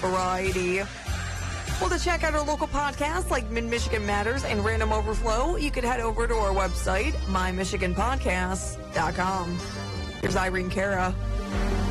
variety. Well, to check out our local podcasts like Mid-Michigan Matters and Random Overflow, you could head over to our website, mymichiganpodcasts.com. Here's Irene Cara.